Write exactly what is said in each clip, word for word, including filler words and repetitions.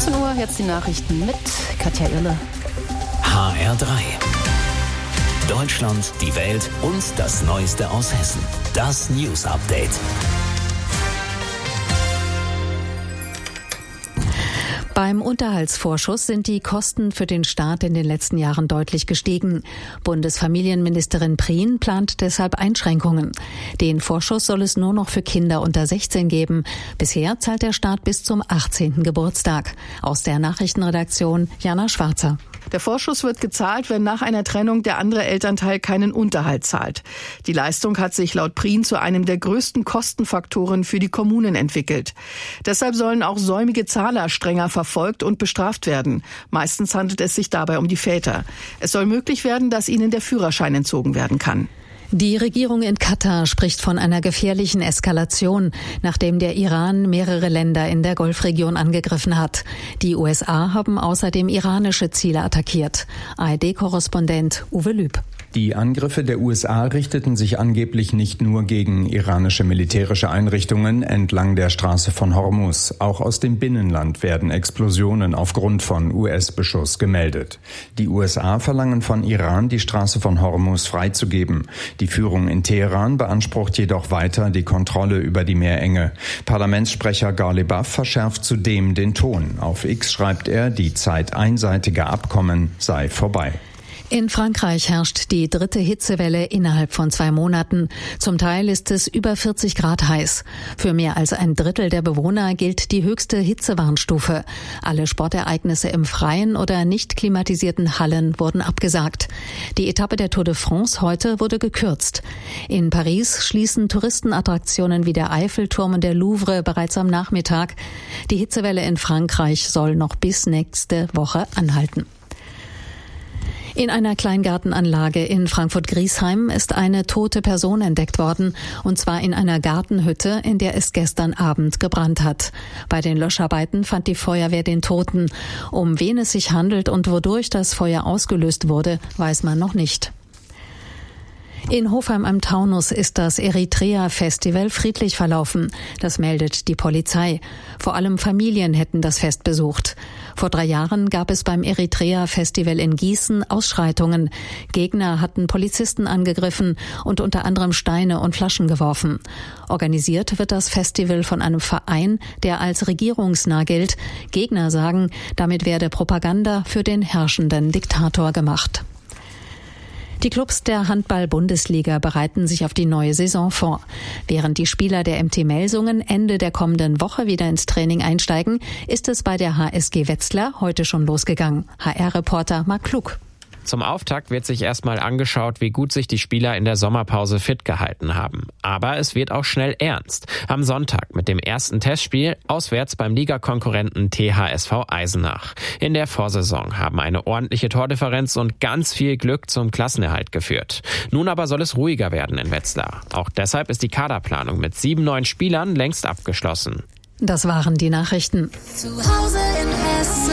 fünfzehn Uhr, jetzt die Nachrichten mit Katja Irle. H R drei. Deutschland, die Welt und das Neueste aus Hessen. Das News Update. Beim Unterhaltsvorschuss sind die Kosten für den Staat in den letzten Jahren deutlich gestiegen. Bundesfamilienministerin Prien plant deshalb Einschränkungen. Den Vorschuss soll es nur noch für Kinder unter sechzehn geben. Bisher zahlt der Staat bis zum achtzehnten Geburtstag. Aus der Nachrichtenredaktion Jana Schwarzer. Der Vorschuss wird gezahlt, wenn nach einer Trennung der andere Elternteil keinen Unterhalt zahlt. Die Leistung hat sich laut Prien zu einem der größten Kostenfaktoren für die Kommunen entwickelt. Deshalb sollen auch säumige Zahler strenger verfolgt und bestraft werden. Meistens handelt es sich dabei um die Väter. Es soll möglich werden, dass ihnen der Führerschein entzogen werden kann. Die Regierung in Katar spricht von einer gefährlichen Eskalation, nachdem der Iran mehrere Länder in der Golfregion angegriffen hat. Die U S A haben außerdem iranische Ziele attackiert. A R D-Korrespondent Uwe Lüb. Die Angriffe der U S A richteten sich angeblich nicht nur gegen iranische militärische Einrichtungen entlang der Straße von Hormuz. Auch aus dem Binnenland werden Explosionen aufgrund von U S-Beschuss gemeldet. Die U S A verlangen von Iran, die Straße von Hormuz freizugeben. Die Führung in Teheran beansprucht jedoch weiter die Kontrolle über die Meerenge. Parlamentssprecher Ghalibaf verschärft zudem den Ton. Auf X schreibt er, die Zeit einseitiger Abkommen sei vorbei. In Frankreich herrscht die dritte Hitzewelle innerhalb von zwei Monaten. Zum Teil ist es über vierzig Grad heiß. Für mehr als ein Drittel der Bewohner gilt die höchste Hitzewarnstufe. Alle Sportereignisse im Freien oder nicht klimatisierten Hallen wurden abgesagt. Die Etappe der Tour de France heute wurde gekürzt. In Paris schließen Touristenattraktionen wie der Eiffelturm und der Louvre bereits am Nachmittag. Die Hitzewelle in Frankreich soll noch bis nächste Woche anhalten. In einer Kleingartenanlage in Frankfurt-Griesheim ist eine tote Person entdeckt worden, und zwar in einer Gartenhütte, in der es gestern Abend gebrannt hat. Bei den Löscharbeiten fand die Feuerwehr den Toten. Um wen es sich handelt und wodurch das Feuer ausgelöst wurde, weiß man noch nicht. In Hofheim am Taunus ist das Eritrea-Festival friedlich verlaufen. Das meldet die Polizei. Vor allem Familien hätten das Fest besucht. Vor drei Jahren gab es beim Eritrea-Festival in Gießen Ausschreitungen. Gegner hatten Polizisten angegriffen und unter anderem Steine und Flaschen geworfen. Organisiert wird das Festival von einem Verein, der als regierungsnah gilt. Gegner sagen, damit werde Propaganda für den herrschenden Diktator gemacht. Die Clubs der Handball-Bundesliga bereiten sich auf die neue Saison vor. Während die Spieler der M T Melsungen Ende der kommenden Woche wieder ins Training einsteigen, ist es bei der H S G Wetzlar heute schon losgegangen. H R-Reporter Marc Klug. Zum Auftakt wird sich erstmal angeschaut, wie gut sich die Spieler in der Sommerpause fit gehalten haben. Aber es wird auch schnell ernst. Am Sonntag mit dem ersten Testspiel auswärts beim Ligakonkurrenten T H S V Eisenach. In der Vorsaison haben eine ordentliche Tordifferenz und ganz viel Glück zum Klassenerhalt geführt. Nun aber soll es ruhiger werden in Wetzlar. Auch deshalb ist die Kaderplanung mit sieben neuen Spielern längst abgeschlossen. Das waren die Nachrichten. Zu Hause in Hessen.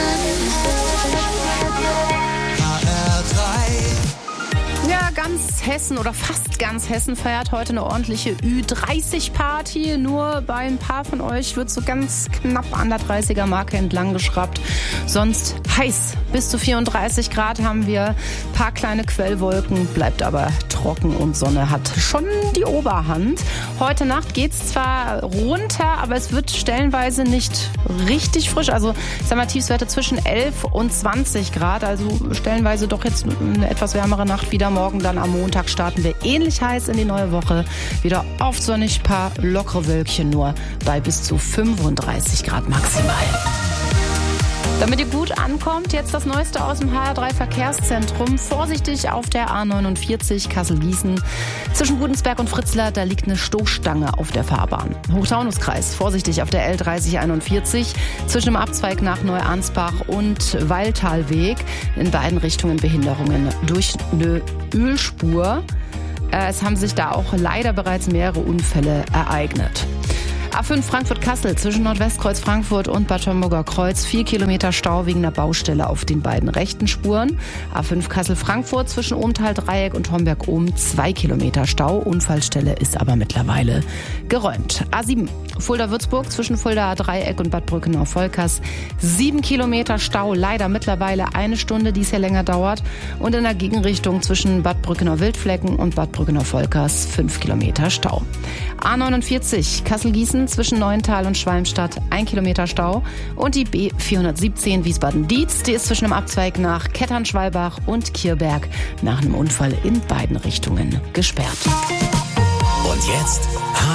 Ja, ganz Hessen oder fast ganz Hessen feiert heute eine ordentliche Ü dreißig Party. Nur bei ein paar von euch wird so ganz knapp an der dreißiger Marke entlang geschraubt. Sonst heiß. Bis zu vierunddreißig Grad haben wir. Ein paar kleine Quellwolken, bleibt aber trocken und Sonne hat schon die Oberhand. Heute Nacht geht's zwar runter, aber es wird stellenweise nicht richtig frisch. Also ich sag mal Tiefstwerte zwischen elf und zwanzig Grad. Also stellenweise doch jetzt eine etwas wärmere Nacht wieder. Morgen dann am Montag starten wir ähnlich heiß in die neue Woche. Wieder oft sonnig, paar lockere Wölkchen nur bei bis zu fünfunddreißig Grad maximal. Damit ihr gut ankommt, jetzt das Neueste aus dem H R drei Verkehrszentrum. Vorsichtig auf der A neunundvierzig Kassel-Gießen. Zwischen Gudensberg und Fritzlar, da liegt eine Stoßstange auf der Fahrbahn. Hochtaunuskreis, vorsichtig auf der L dreißig einundvierzig. Zwischen dem Abzweig nach Neuarnsbach und Waldtalweg. In beiden Richtungen Behinderungen durch eine Ölspur. Es haben sich da auch leider bereits mehrere Unfälle ereignet. A fünf Frankfurt-Kassel zwischen Nordwestkreuz Frankfurt und Bad Homburger Kreuz. Vier Kilometer Stau wegen der Baustelle auf den beiden rechten Spuren. A fünf Kassel-Frankfurt zwischen Ohmtal-Dreieck und Homberg-Ohm. Zwei Kilometer Stau. Unfallstelle ist aber mittlerweile geräumt. A sieben Fulda-Würzburg zwischen Fulda-Dreieck und Bad Brückenau-Volkers. Sieben Kilometer Stau. Leider mittlerweile eine Stunde, die es ja länger dauert. Und in der Gegenrichtung zwischen Bad Brückenau-Wildflecken und Bad Brückenau-Volkers. Fünf Kilometer Stau. A neunundvierzig Kassel-Gießen zwischen Neuental und Schwalmstadt, ein Kilometer Stau. Und die B vierhundertsiebzehn Wiesbaden-Dietz, die ist zwischen dem Abzweig nach Kettern-Schwalbach und Kierberg nach einem Unfall in beiden Richtungen gesperrt. Und jetzt